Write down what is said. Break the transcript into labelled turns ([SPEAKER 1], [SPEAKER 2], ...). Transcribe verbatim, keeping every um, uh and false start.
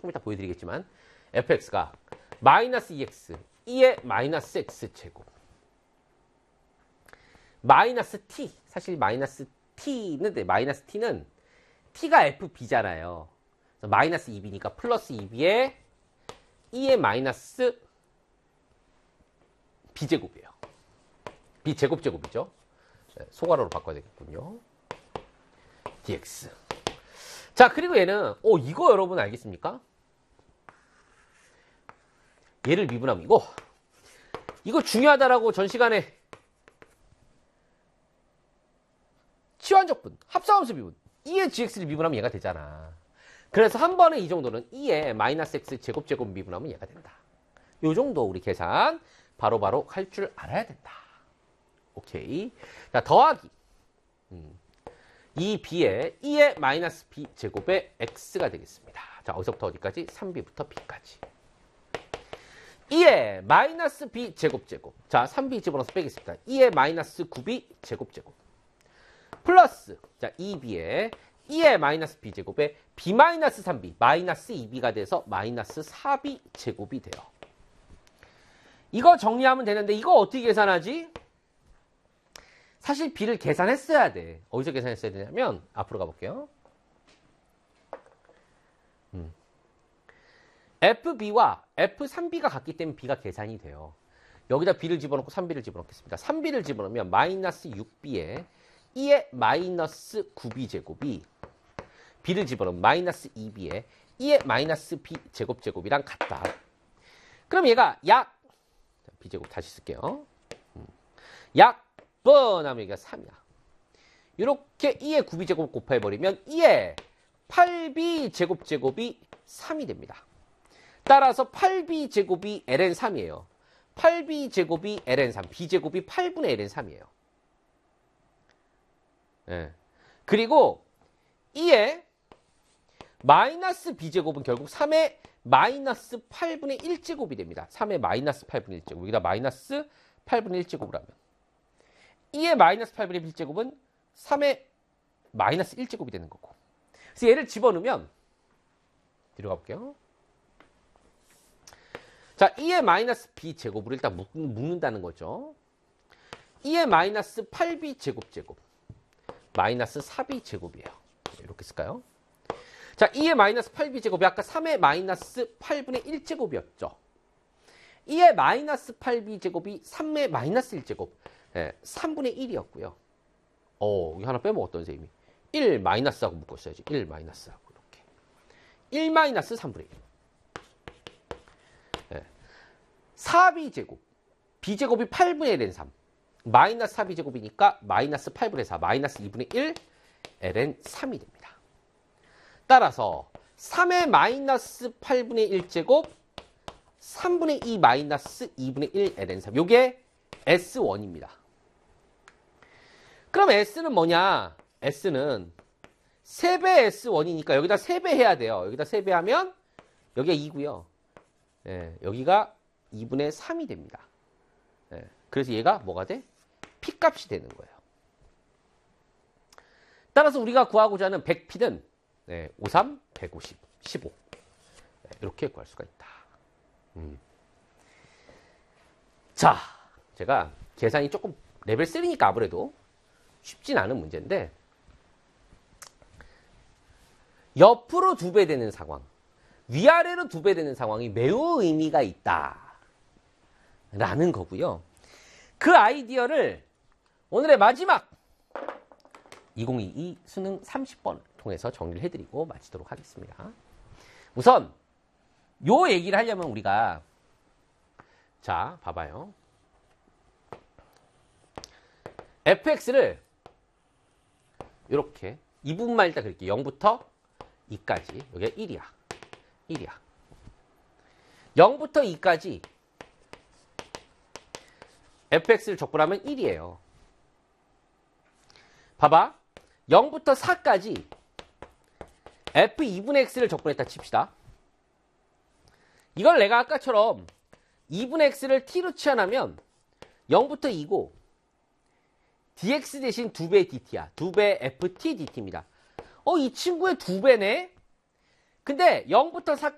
[SPEAKER 1] 조금 이따 보여드리겠지만 에프엑스가 마이너스 이엑스, 이의 마이너스 x제곱 마이너스 t, 사실 마이너스 t는 네, 마이너스 t는 t가 에프비잖아요. 마이너스 이 비니까 플러스 이 비에 이의 마이너스 b제곱이에요. b제곱 제곱이죠. 네, 소괄호로 바꿔야 되겠군요. dx. 자, 그리고 얘는 오 이거 여러분 알겠습니까? 얘를 미분하면 이거 이거 중요하다라고 전 시간에 치환적분, 합성함수 미분 이의 gx를 미분하면 얘가 되잖아. 그래서 한 번에 이 정도는 이의 마이너스 x 제곱 제곱 미분하면 얘가 된다. 요 정도 우리 계산 바로바로 할 줄 알아야 된다. 오케이. 자, 더하기 음. 이 b에 이의 마이너스 b 제곱의 x가 되겠습니다. 자, 어디서부터 어디까지? 삼 비부터 b까지. 이의 마이너스 b 제곱 제곱. 자, 삼 비 집어넣어서 빼겠습니다. 이의 마이너스 구 비 제곱 제곱. 플러스, 자, 이 비에 이의 마이너스 b 제곱에 b 마이너스 삼 비, 마이너스 이 비가 돼서 마이너스 사 비 제곱이 돼요. 이거 정리하면 되는데 이거 어떻게 계산하지? 사실 b를 계산했어야 돼. 어디서 계산했어야 되냐면 앞으로 가볼게요. 음. 에프비와 에프 삼 비가 같기 때문에 b가 계산이 돼요. 여기다 b를 집어넣고 삼 비를 집어넣겠습니다. 삼 비를 집어넣으면 마이너스 육 비에 이의 마이너스 구 비 제곱이 b를 집어넣으면 마이너스 이 비에 이의 마이너스 b 제곱 제곱이랑 같다. 그럼 얘가 약 b제곱 다시 쓸게요. 음. 약 번 하면 얘가 삼이야. 이렇게 이의 구 비 제곱 곱해버리면 이의 팔 비 제곱 제곱이 삼이 됩니다. 따라서 팔 비 제곱이 엘엔 삼이에요. 팔 비 제곱이 엘엔 삼, b제곱이 팔분의 엘엔 삼이에요. 예. 그리고 이의 마이너스 b제곱은 결국 삼의 마이너스 팔분의 일 제곱이 됩니다. 삼의 마이너스 팔분의 일 제곱. 여기다 마이너스 팔분의 일 제곱을 하면 이의 마이너스 팔분의 일 제곱은 삼의 마이너스 일 제곱이 되는 거고. 그래서 얘를 집어넣으면 뒤로 가볼게요. 자, 이의 마이너스 b제곱을 일단 묶, 묶는다는 거죠. 이의 마이너스 팔 비 제곱 제곱 마이너스 사 비 제곱이에요. 이렇게 쓸까요? 자, 이의 마이너스 팔 비 제곱이 아까 삼의 마이너스 팔분의 일 제곱이었죠. 이의 마이너스 팔 비 제곱이 삼의 마이너스 일 제곱. 예, 삼분의 일이었고요. 어, 여기 하나 빼먹었던 셈이. 일 마이너스하고 묶었어야지. 일 마이너스하고 이렇게. 일 마이너스 삼분의 일. 예. 사 비 제곱. b제곱이 팔분의 엘엔 삼. 마이너스 사 비 제곱이니까 마이너스 팔분의 사, 마이너스 이분의 일, 엘엔 삼이 됩니다. 따라서 삼의 마이너스 팔분의 일 제곱, 삼분의 이 마이너스 이분의 일 엘엔 삼. 요게 에스 원입니다. 그럼 S는 뭐냐? S는 세 배 에스 원이니까 여기다 세 배 해야 돼요. 여기다 세 배 하면 여기가 이고요. 예, 여기가 이분의 삼이 됩니다. 예, 그래서 얘가 뭐가 돼? P값이 되는 거예요. 따라서 우리가 구하고자 하는 백 피는 네, 오십삼, 백오십, 십오 네, 이렇게 구할 수가 있다. 음. 자, 제가 계산이 조금 레벨 삼이니까 아무래도 쉽진 않은 문제인데 옆으로 두 배 되는 상황, 위아래로 두 배 되는 상황이 매우 의미가 있다 라는 거고요. 그 아이디어를 오늘의 마지막 이천이십이 수능 삼십 번 통해서 정리를 해드리고 마치도록 하겠습니다. 우선 요 얘기를 하려면 우리가 자 봐봐요. 에프엑스를 이렇게 이 부분만 일단 그릴게요. 영부터 이까지 여기가 일이야. 일이야. 영부터 이까지 에프엑스를 적분하면 일이에요. 봐봐. 영부터 사까지 에프 이분의 x를 적분했다 칩시다. 이걸 내가 아까처럼 이분의 x를 t로 치환하면 영부터 이고 dx 대신 두 배 dt야. 두 배 에프 티 디티입니다. 어, 이 친구의 두 배네? 근데 영부터 사까지